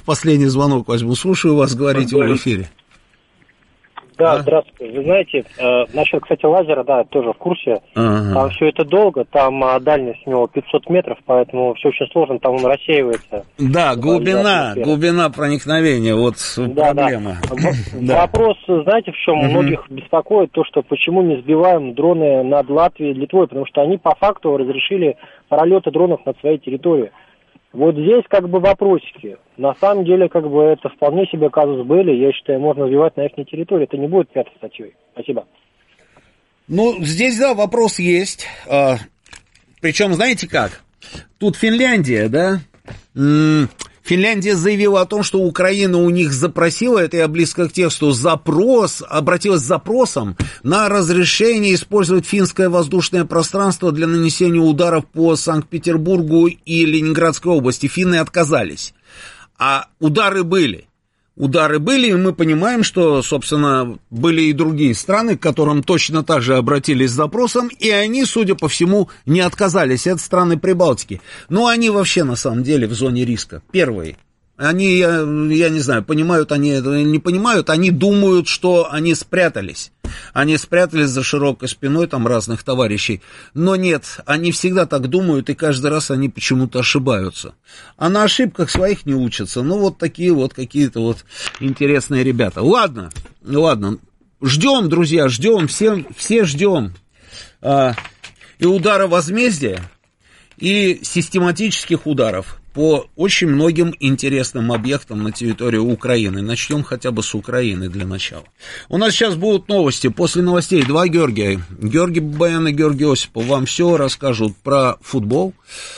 последний звонок возьму. Слушаю вас, говорите в эфире. Да, здравствуйте. Вы знаете, насчет, кстати, лазера, да, тоже в курсе. Там все это долго, там дальность у него 500 метров, поэтому все очень сложно, там он рассеивается. Да, глубина проникновения, вот проблема. Да. Вопрос, знаете, в чем многих беспокоит, то, что почему не сбиваем дроны над Латвией и Литвой, потому что они по факту разрешили пролеты дронов над своей территорией. Вот здесь как бы вопросики. На самом деле, как бы это вполне себе казус были. Я считаю, можно сбивать на их территории. Это не будет 5-й статьей. Спасибо. Ну, здесь, да, вопрос есть. Причем, знаете как? Тут Финляндия, да? Финляндия заявила о том, что Украина у них запросила, это я близко к тексту, обратилась с запросом на разрешение использовать финское воздушное пространство для нанесения ударов по Санкт-Петербургу и Ленинградской области. Финны отказались. А удары были. И мы понимаем, что, собственно, были и другие страны, к которым точно так же обратились с запросом, и они, судя по всему, не отказались. Это страны Прибалтики. Но они вообще, на самом деле, в зоне риска. Первые. Они, я не знаю, понимают они это или не понимают, они думают, что они спрятались. Они спрятались за широкой спиной там разных товарищей. Но нет, они всегда так думают, и каждый раз они почему-то ошибаются. А на ошибках своих не учатся. Ну, вот такие вот какие-то вот интересные ребята. Ладно. Ждем, друзья, ждем, все ждем. И удара возмездия, и систематических ударов по очень многим интересным объектам на территории Украины. Начнем хотя бы с Украины для начала. У нас сейчас будут новости. После новостей два Георгия. Георгий Бабаян и Георгий Осипов вам все расскажут про футбол.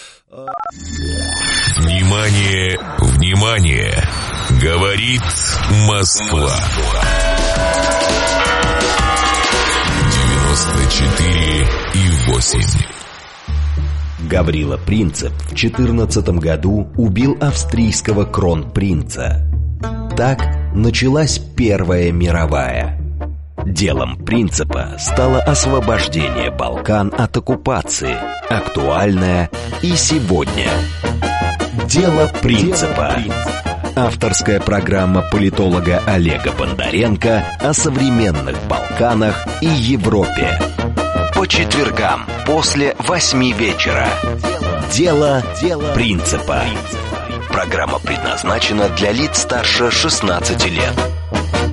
Внимание, внимание! Говорит Москва. 94,8. Гаврила Принцип в 14 году убил австрийского кронпринца. Так началась Первая мировая. Делом Принципа стало освобождение Балкан от оккупации, актуальное и сегодня. Дело Принципа. Авторская программа политолога Олега Бондаренко о современных Балканах и Европе. По четвергам после 8 вечера. Дело Принципа. Программа предназначена для лиц старше 16 лет.